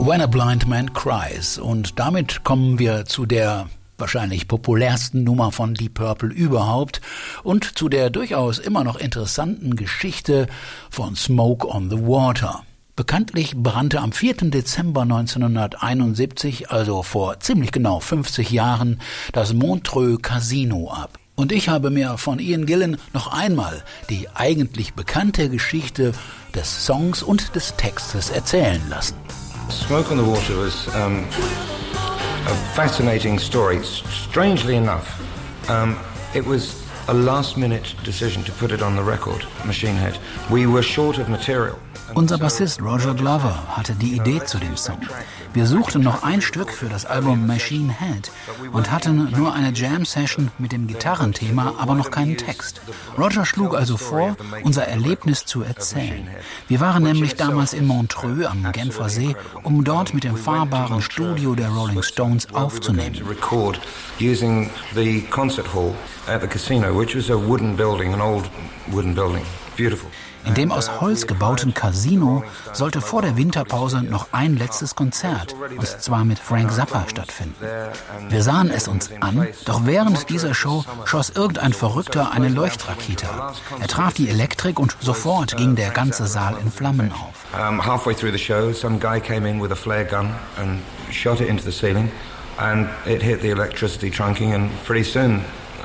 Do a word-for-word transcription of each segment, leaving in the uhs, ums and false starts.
When a Blind Man Cries. Und damit kommen wir zu der wahrscheinlich populärsten Nummer von Deep Purple überhaupt und zu der durchaus immer noch interessanten Geschichte von Smoke on the Water. Bekanntlich brannte am vierten Dezember neunzehnhunderteinundsiebzig, also vor ziemlich genau fünfzig Jahren, das Montreux Casino ab. Und ich habe mir von Ian Gillan noch einmal die eigentlich bekannte Geschichte des Songs und des Textes erzählen lassen. Smoke on the Water was um, a fascinating story. Strangely enough, um, it was a last-minute decision to put it on the record, Machine Head. We were short of material. Unser Bassist Roger Glover hatte die Idee zu dem Song. Wir suchten noch ein Stück für das Album Machine Head und hatten nur eine Jam-Session mit dem Gitarrenthema, aber noch keinen Text. Roger schlug also vor, unser Erlebnis zu erzählen. Wir waren nämlich damals in Montreux am Genfer See, um dort mit dem fahrbaren Studio der Rolling Stones aufzunehmen. Using the concert hall at the casino, which was a wooden building, an old wooden building. Beautiful. In dem aus Holz gebauten Casino sollte vor der Winterpause noch ein letztes Konzert, und zwar mit Frank Zappa, stattfinden. Wir sahen es uns an, doch während dieser Show schoss irgendein Verrückter eine Leuchtrakete ab. Er traf die Elektrik und sofort ging der ganze Saal in Flammen auf. Um, halfway through the show, some guy came in with a flare gun and shot it into the ceiling, and it hit the electricity trunking, and pretty soon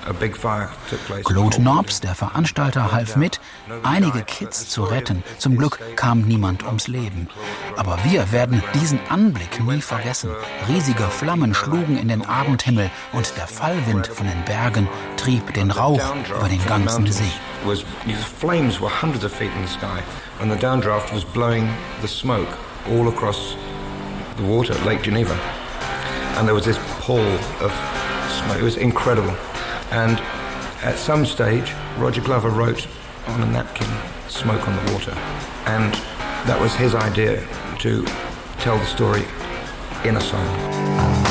Claude Nobs, der Veranstalter, half mit, einige Kids zu retten. Zum Glück kam niemand ums Leben. Aber wir werden diesen Anblick nie vergessen. Riesige Flammen schlugen in den Abendhimmel und der Fallwind von den Bergen trieb den Rauch über den ganzen See. Flames were hundreds of feet in the sky, and the downdraft was blowing the smoke all across the water, Lake Geneva. And there was this pall of smoke. It was incredible. And at some stage, Roger Glover wrote on a napkin, "Smoke on the Water." And that was his idea to tell the story in a song.